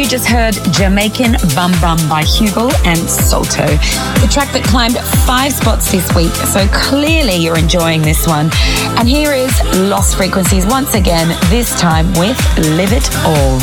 just heard Jamaican Bum Bum by Hugo and Salto, the track that climbed 5 spots this week. So clearly you're enjoying this one. And here is Lost Frequencies once again, this time with Live It All.